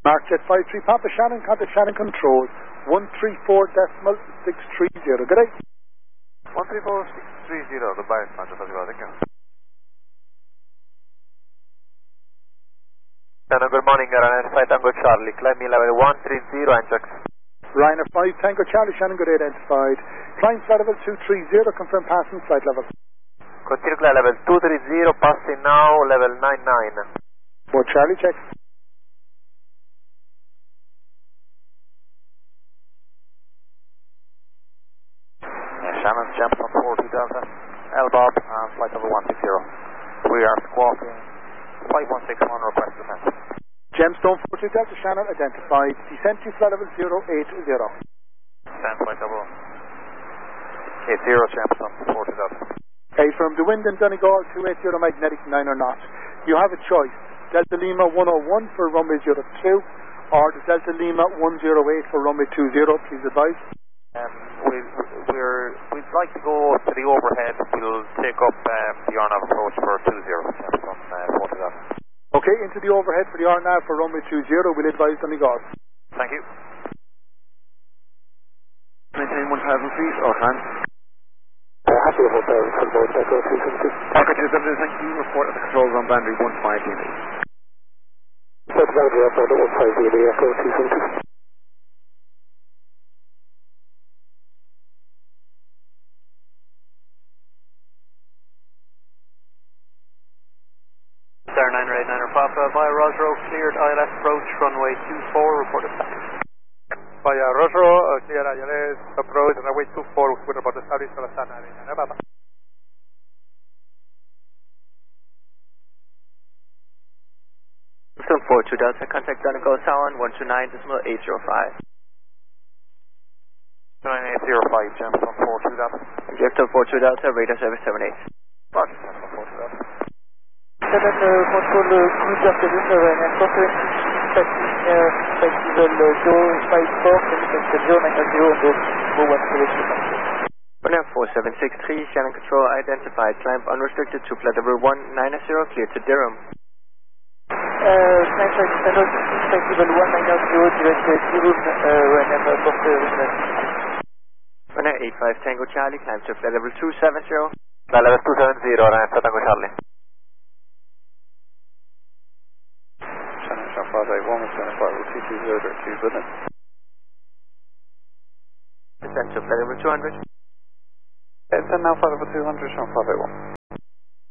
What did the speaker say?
Mark Jet 53 Papa Shannon, contact Shannon Control 134.630. Good day. 134.630, goodbye, Roger, thank you. Shannon, good morning, Ryanair 5 Tango Charlie, climb me level 130 and check. Ryanair 5 Tango Charlie, Shannon, good day, identified. Climb flight level 230, confirm passing flight level. Continue climb level 230, passing now, level 99. For Charlie, check. Shannon, jump from 40 Delta, L-Bob, and flight level 160. We are squawking 5161, request descent. Gemstone 42 Delta Shannon, identified. Descent to flight level 080. Descent flight level 80, Gemstone 42 Delta. Okay, from the wind in Donegal 280 magnetic 9 or not. You have a choice. Delta Lima 101 for runway 02, or the Delta Lima 108 for runway 20, please advise. We'd like to go to the overhead. We'll take up the RNAV approach for 20 from 40. Okay, into the overhead for the RNAV for runway 20. We'll advise on the guard. Thank you. Maintaining 1,000 feet, or time. Happy with 1,000 for both Echo 272. Parker 270, thank you. Report at the control zone boundary 15 units. Set boundary airport at 150, Echo 272. Star 989 Papa via Rosro, cleared ILS approach, runway 24, reported back. Via Rosro, cleared ILS approach, runway 24, with about the service of Star 989 Papa. Stone 42 Delta, contact Donegal Sound 129.805. 9805, Gemstone 42 Delta. Gemstone 42 Delta, radar service 78. Roger, Gemstone 42 Delta. Seven control cruise afternoon, Ryanair 476, taxi level 054, contact 090 and go 1 Ryanair 4763, Shannon Control identified, climb unrestricted to flight level 190, cleared to Durham. Climb flight level 190, direct Durham, Ryanair 476. Ryanair 85 Tango Charlie, climb to flight level 270. Flight level 270, Ryanair 5 Tango Charlie. Shannon, Sean 581, Shannon 58220, 2 goodness. Descent to flight level 200. Descent now flight level 200, Sean 581.